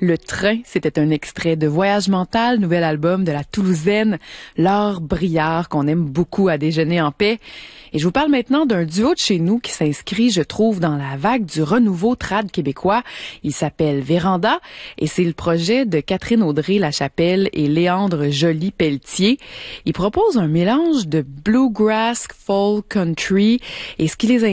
Le train, c'était un extrait de Voyage mental, nouvel album de la Toulousaine Laure Briard, qu'on aime beaucoup à déjeuner en paix. Et je vous parle maintenant d'un duo de chez nous qui s'inscrit, je trouve, dans la vague du renouveau trad québécois. Il s'appelle Véranda et c'est le projet de Catherine Audrey-Lachapelle et Léandre Joly-Pelletier. Ils proposent un mélange de bluegrass, folk, country et ce qui les